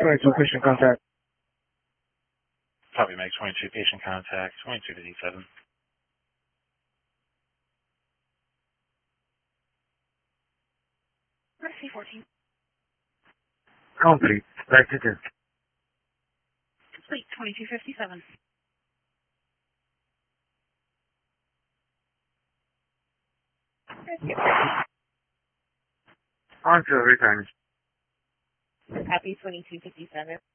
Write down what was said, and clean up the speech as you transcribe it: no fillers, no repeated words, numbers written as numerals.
22 patient contact. Copy, Meg. 22 patient contact. 2257. C14. Complete. Back to 10. Complete. 2257. On to return. Copy. 2257.